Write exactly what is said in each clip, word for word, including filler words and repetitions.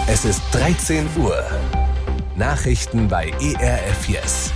Es ist dreizehn Uhr. Nachrichten bei E R F Yes.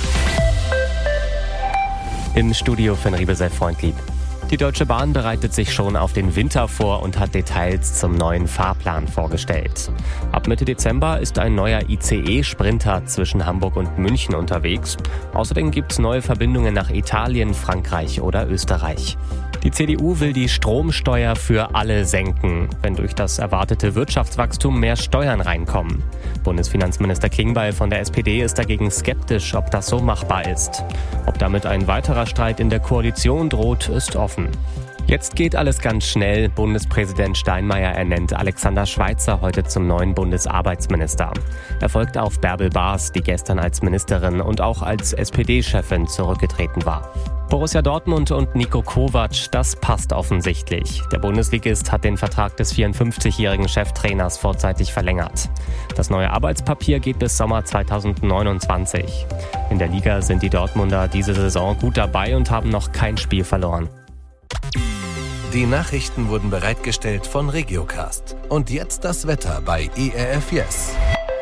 Im Studio Finn Riebesell Freundlieb. Die Deutsche Bahn bereitet sich schon auf den Winter vor und hat Details zum neuen Fahrplan vorgestellt. Ab Mitte Dezember ist ein neuer I C E-Sprinter zwischen Hamburg und München unterwegs. Außerdem gibt es neue Verbindungen nach Italien, Frankreich oder Österreich. Die C D U will die Stromsteuer für alle senken, wenn durch das erwartete Wirtschaftswachstum mehr Steuern reinkommen. Bundesfinanzminister Klingbeil von der S P D ist dagegen skeptisch, ob das so machbar ist. Ob damit ein weiterer Streit in der Koalition droht, ist offen. Jetzt geht alles ganz schnell. Bundespräsident Steinmeier ernennt Alexander Schweitzer heute zum neuen Bundesarbeitsminister. Er folgt auf Bärbel Baas, die gestern als Ministerin und auch als S P D-Chefin zurückgetreten war. Borussia Dortmund und Niko Kovac, das passt offensichtlich. Der Bundesligist hat den Vertrag des vierundfünfzigjährigen Cheftrainers vorzeitig verlängert. Das neue Arbeitspapier geht bis Sommer zweitausendneunundzwanzig. In der Liga sind die Dortmunder diese Saison gut dabei und haben noch kein Spiel verloren. Die Nachrichten wurden bereitgestellt von Regiocast. Und jetzt das Wetter bei E R F Yes.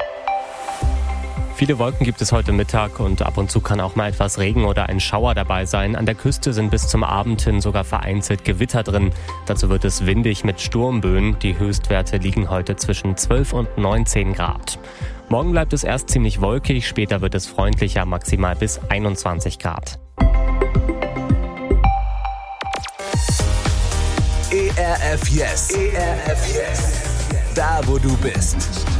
Viele Wolken gibt es heute Mittag und ab und zu kann auch mal etwas Regen oder ein Schauer dabei sein. An der Küste sind bis zum Abend hin sogar vereinzelt Gewitter drin. Dazu wird es windig mit Sturmböen. Die Höchstwerte liegen heute zwischen zwölf und neunzehn Grad. Morgen bleibt es erst ziemlich wolkig, später wird es freundlicher, maximal bis einundzwanzig Grad. E R F Yes. E R F Yes. Da, wo du bist.